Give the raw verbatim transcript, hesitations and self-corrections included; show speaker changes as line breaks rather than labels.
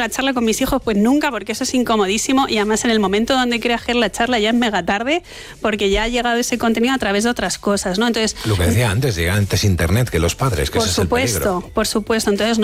la charla con mis hijos, pues nunca, porque eso es incomodísimo y además en el momento donde quiero hacer la charla ya es mega tarde porque ya ha llegado ese contenido a través de otras cosas, ¿no? Entonces,
lo que decía antes, llega antes internet que los padres, que
por
ese
supuesto,
es el peligro.
por supuesto. Entonces,